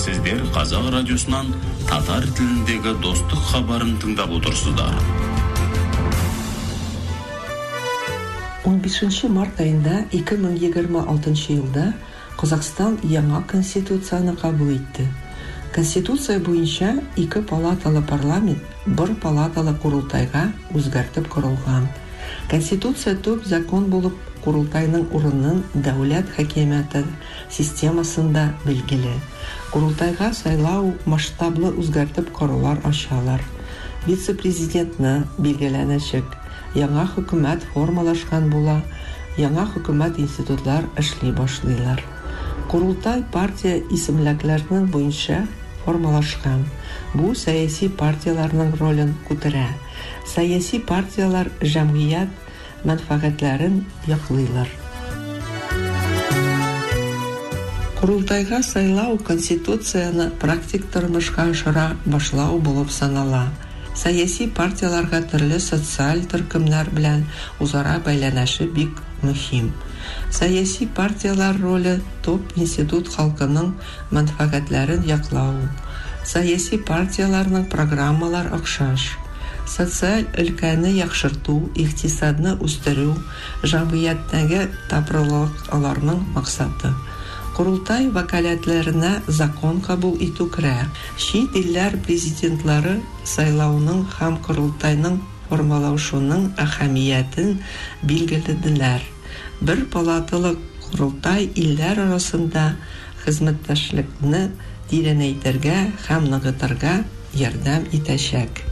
Сіздер Қазақ радиосынан татар тіліндегі достық хабарын тыңдап отырсыздар. 15 март айында 2026 елда Қазақстан яңа конституцияны кабул итте. Конституция буенча 2 палаталы парламент 1 палаталы курултайга үзгәртеп корылган. Конституция төп закон булып курултайның урынын дәүләт хакимияте системасында билгеле. Курултайга сайлау масштаблы үзгәртеп корулар ачалар. Вице-президентны билгеләнәчәк. Яңа хөкүмәт формалашкан була, яңа хөкүмәт институтлар эшли башлыйлар. Курултай партия исемлекләренең буенча формалашкан. Бу сәяси партияларның ролен күтәрә. Сәяси партиялар җәмгыять мәнфәгатьләрен яклыйлар. Курултайга сайлау конституцияны практик тормышка ашыра башлау булып санала. Сәяси партияларга төрле социаль төркемнәр белән үзара бәйләнеше бик мөһим. Сәяси партиялар роле топ институт халкының мәнфәгатьләрен яклау. Сәяси партияларның программалар охшаш. Социаль өлкәне яхшырту, икътисадны үстерү, җәмгыятьтәге тапрылык аларның максаты. Курултай вәкаләтләренә закон кабул итү керә. Чит илләр президентлары сайлауның һәм курултайның формалашуның әһәмиятен билгеләделәр. Бер палаталы курултай илләр арасында хезмәттәшлекне тирәнәйтергә һәм ныгытырга ярдәм итәчәк.